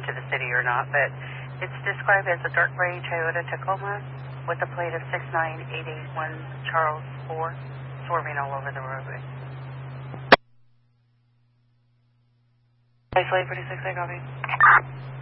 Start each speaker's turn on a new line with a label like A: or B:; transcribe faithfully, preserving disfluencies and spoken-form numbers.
A: into the city or not, but it's described as a dark gray Toyota Tacoma with a plate of six nine eight eight one Charles four, swerving all over the roadway. Isolate forty-six, I copy.